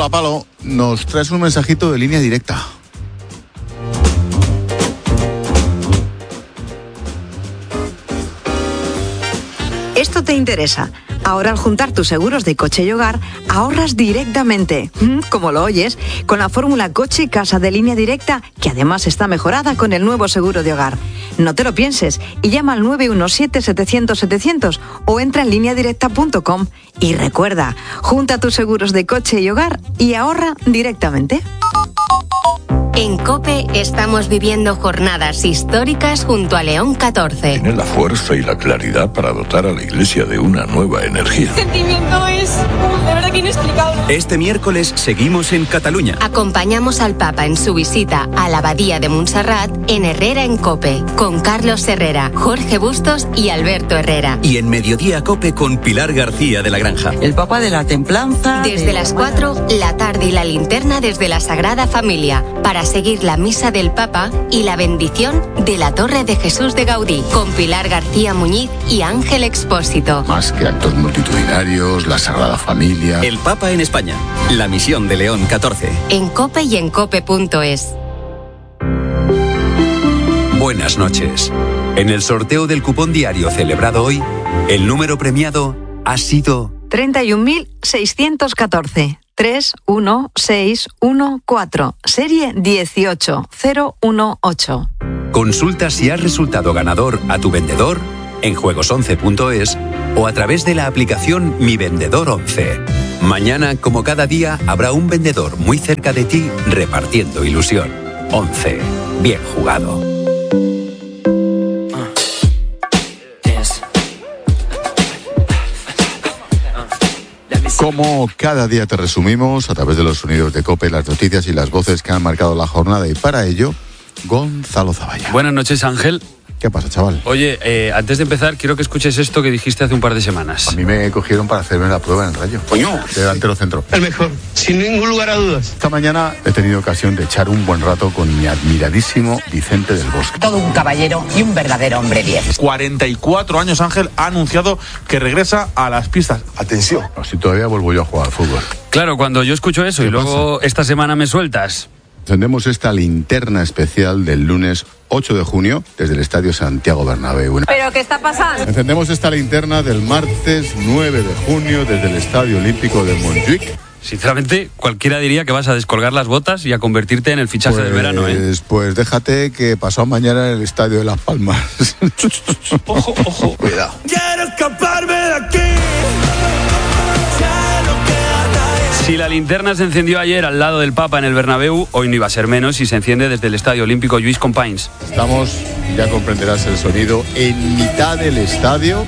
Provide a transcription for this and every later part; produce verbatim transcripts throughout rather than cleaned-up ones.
Hola, Palo, nos traes un mensajito de Línea Directa. Esto te interesa. Ahora, al juntar tus seguros de coche y hogar, ahorras directamente, como lo oyes, con la fórmula coche y casa de Línea Directa, que además está mejorada con el nuevo seguro de hogar. No te lo pienses y llama al nueve uno siete, setecientos, setecientos o entra en línea directa punto com. Y recuerda, junta tus seguros de coche y hogar y ahorra directamente. En COPE estamos viviendo jornadas históricas junto a León catorce. Tiene la fuerza y la claridad para dotar a la Iglesia de una nueva energía. El sentimiento es de verdad que inexplicable. Este miércoles seguimos en Cataluña. Acompañamos al Papa en su visita a la Abadía de Montserrat en Herrera en COPE, con Carlos Herrera, Jorge Bustos y Alberto Herrera. Y en Mediodía COPE con Pilar García de la Granja. El Papa de la Templanza. Desde de... las cuatro, la tarde y la linterna desde la Sagrada Familia, para seguir la misa del Papa y la bendición de la Torre de Jesús de Gaudí, con Pilar García Muñiz y Ángel Expósito. Más que actos multitudinarios, la Sagrada Familia. El Papa en España, la misión de León catorce. En COPE y en cope punto es. Buenas noches. En el sorteo del cupón diario celebrado hoy, el número premiado ha sido treinta y un mil seiscientos catorce. tres uno seis uno cuatro, serie dieciocho cero uno ocho. Consulta si has resultado ganador a tu vendedor en juegos once punto es o a través de la aplicación Mi Vendedor once. Mañana, como cada día, habrá un vendedor muy cerca de ti repartiendo ilusión. once. Bien jugado. Como cada día te resumimos a través de los sonidos de COPE, las noticias y las voces que han marcado la jornada, y para ello, Gonzalo Zavalla. Buenas noches, Ángel. ¿Qué pasa, chaval? Oye, eh, antes de empezar, quiero que escuches esto que dijiste hace un par de semanas. A mí me cogieron para hacerme la prueba en el Rayo. Coño. De delantero centro. El mejor, sin ningún lugar a dudas. Esta mañana he tenido ocasión de echar un buen rato con mi admiradísimo Vicente del Bosque. Todo un caballero y un verdadero hombre diez. cuarenta y cuatro años, Ángel, ha anunciado que regresa a las pistas. Atención. No, si todavía vuelvo yo a jugar al fútbol. Claro, cuando yo escucho eso y luego pasa? Esta semana me sueltas. Encendemos esta linterna especial del lunes ocho de junio desde el Estadio Santiago Bernabéu. ¿Pero qué está pasando? Encendemos esta linterna del martes nueve de junio desde el Estadio Olímpico de Montjuic. Sinceramente, cualquiera diría que vas a descolgar las botas y a convertirte en el fichaje pues, del verano, ¿eh? Pues déjate que pasó mañana en el Estadio de Las Palmas. Ojo, ojo. Cuidado. Quiero escaparme de aquí. Si la linterna se encendió ayer al lado del Papa en el Bernabéu, hoy no iba a ser menos y se enciende desde el Estadio Olímpico Lluís Companys. Estamos, ya comprenderás el sonido, en mitad del estadio.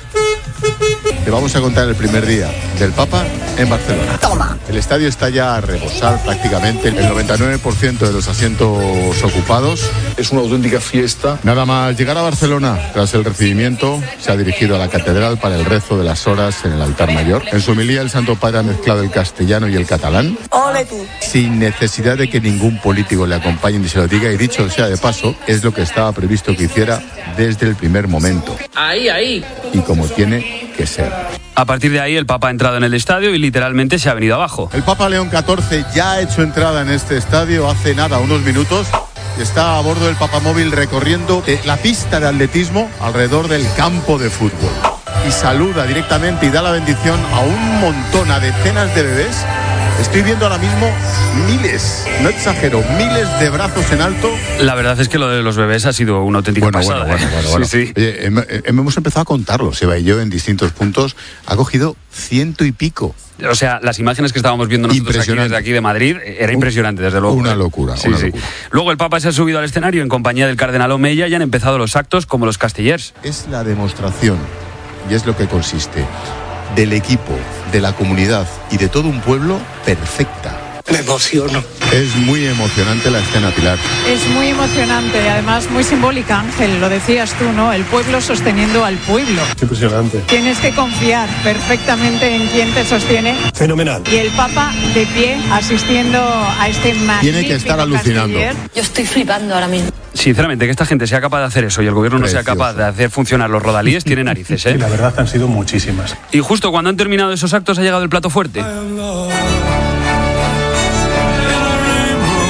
Te vamos a contar el primer día del Papa en Barcelona. Toma. El estadio está ya a rebosar prácticamente, el noventa y nueve por ciento de los asientos ocupados. Es una auténtica fiesta. Nada más llegar a Barcelona, tras el recibimiento, se ha dirigido a la catedral para el rezo de las horas en el altar mayor. En su homilía, el Santo Padre ha mezclado el castellano y el catalán. Ole tú. Sin necesidad de que ningún político le acompañe ni se lo diga, y dicho sea de paso, es lo que estaba previsto que hiciera desde el primer momento. Ahí, ahí. Y como tiene que ser. A partir de ahí, el Papa ha entrado en el estadio y literalmente se ha venido abajo. El Papa León catorce ya ha hecho entrada en este estadio hace nada, unos minutos. Está a bordo del Papamóvil recorriendo la pista de atletismo alrededor del campo de fútbol. Y saluda directamente y da la bendición a un montón, a decenas de bebés. Estoy viendo ahora mismo miles, no exagero, miles de brazos en alto. La verdad es que lo de los bebés ha sido una auténtica bueno, pasada. Bueno, bueno, bueno, bueno. Sí, sí. Oye, hemos empezado a contarlo, Seba y yo, en distintos puntos. Ha cogido ciento y pico. O sea, las imágenes que estábamos viendo nosotros aquí desde aquí de Madrid, era impresionante, desde luego. Una locura, sí, una sí. locura. Luego el Papa se ha subido al escenario en compañía del cardenal Omeya y han empezado los actos como los Castellers. Es la demostración, y es lo que consiste, del equipo, de la comunidad y de todo un pueblo perfecta. Me emociono. Es muy emocionante la escena, Pilar. Es muy emocionante, además muy simbólica, Ángel, lo decías tú, ¿no? El pueblo sosteniendo al pueblo. Es impresionante. Tienes que confiar perfectamente en quien te sostiene. Fenomenal. Y el Papa de pie asistiendo a este magnífico Tiene que estar alucinando. Casteller. Yo estoy flipando ahora mismo. Sinceramente, que esta gente sea capaz de hacer eso y el gobierno no Precioso. sea capaz de hacer funcionar los rodalíes, tiene narices, ¿eh? Y la verdad han sido muchísimas. Y justo cuando han terminado esos actos ha llegado el plato fuerte.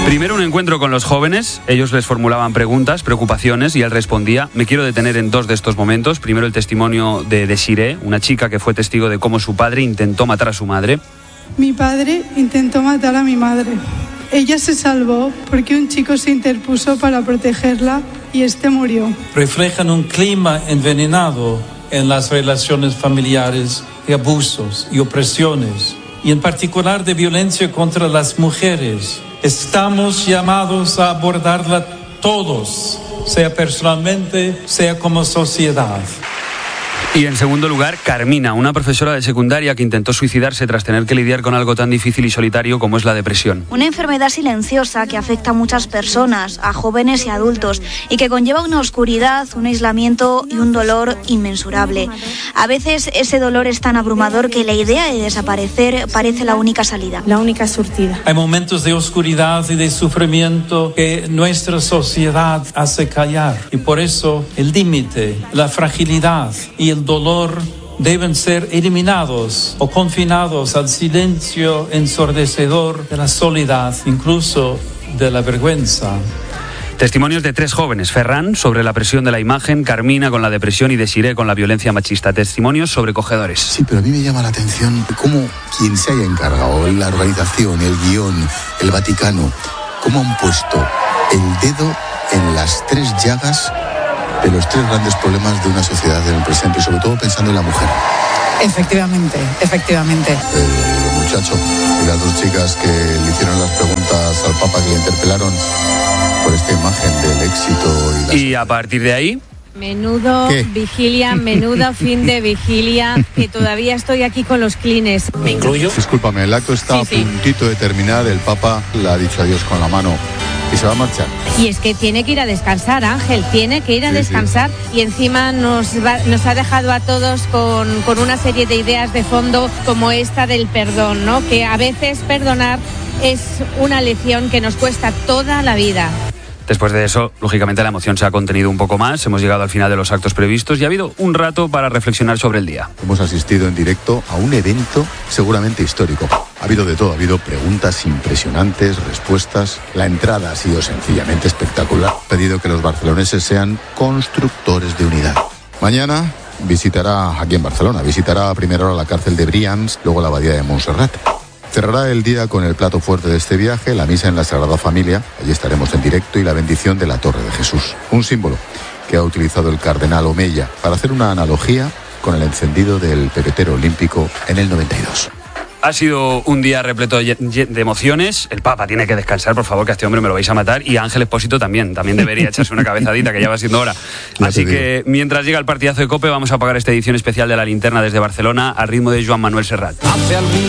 Primero un encuentro con los jóvenes, ellos les formulaban preguntas, preocupaciones y él respondía. Me quiero detener en dos de estos momentos. Primero el testimonio de Desiree, una chica que fue testigo de cómo su padre intentó matar a su madre. Mi padre intentó matar a mi madre. Ella se salvó porque un chico se interpuso para protegerla y este murió. Reflejan un clima envenenado en las relaciones familiares de abusos y opresiones, y en particular de violencia contra las mujeres. Estamos llamados a abordarla todos, sea personalmente, sea como sociedad. Y en segundo lugar, Carmina, una profesora de secundaria que intentó suicidarse tras tener que lidiar con algo tan difícil y solitario como es la depresión. Una enfermedad silenciosa que afecta a muchas personas, a jóvenes y adultos, y que conlleva una oscuridad, un aislamiento y un dolor inmensurable. A veces ese dolor es tan abrumador que la idea de desaparecer parece la única salida. La única surtida. Hay momentos de oscuridad y de sufrimiento que nuestra sociedad hace callar, y por eso el límite, la fragilidad y el dolor deben ser eliminados o confinados al silencio ensordecedor de la soledad, incluso de la vergüenza. Testimonios de tres jóvenes: Ferran sobre la presión de la imagen, Carmina con la depresión y Desiree con la violencia machista. Testimonios sobrecogedores. Sí, pero a mí me llama la atención cómo quien se haya encargado, la organización, el guión, el Vaticano, cómo han puesto el dedo en las tres llagas de los tres grandes problemas de una sociedad en el presente, y sobre todo pensando en la mujer. Efectivamente, efectivamente. El muchacho y las dos chicas que le hicieron las preguntas al Papa, que le interpelaron por esta imagen del éxito. Y, las... y a partir de ahí... Menudo ¿Qué? vigilia, menudo fin de vigilia, que todavía estoy aquí con los clines. ¿Me incluyo? Discúlpame, el acto está Sí, a sí. puntito de terminar, el Papa le ha dicho adiós con la mano y se va a marchar. Y es que tiene que ir a descansar, Ángel, tiene que ir a Sí, descansar sí. y encima nos, va, nos ha dejado a todos con, con una serie de ideas de fondo como esta del perdón, ¿no? Que a veces perdonar es una lección que nos cuesta toda la vida. Después de eso, lógicamente la emoción se ha contenido un poco más, hemos llegado al final de los actos previstos y ha habido un rato para reflexionar sobre el día. Hemos asistido en directo a un evento seguramente histórico. Ha habido de todo, ha habido preguntas impresionantes, respuestas. La entrada ha sido sencillamente espectacular. He pedido que los barceloneses sean constructores de unidad. Mañana visitará, aquí en Barcelona, visitará a primera hora la cárcel de Brians, luego la abadía de Montserrat. Cerrará el día con el plato fuerte de este viaje, la misa en la Sagrada Familia, allí estaremos en directo, y la bendición de la Torre de Jesús. Un símbolo que ha utilizado el cardenal Omeya para hacer una analogía con el encendido del pepetero olímpico en el noventa y dos. Ha sido un día repleto de de emociones. El Papa tiene que descansar, por favor, que a este hombre me lo vais a matar. Y Ángel Expósito también, también debería echarse una cabezadita, que ya va siendo hora. Así que mientras llega el partidazo de COPE, vamos a pagar esta edición especial de La Linterna desde Barcelona al ritmo de Joan Manuel Serrat.